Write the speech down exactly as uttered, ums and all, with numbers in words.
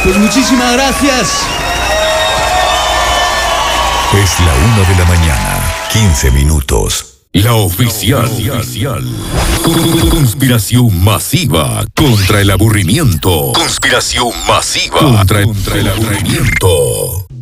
Pues muchísimas gracias. Es la una de la mañana, quince minutos. La oficial. oficial. Conspiración masiva contra el aburrimiento. Conspiración masiva contra, contra el aburrimiento.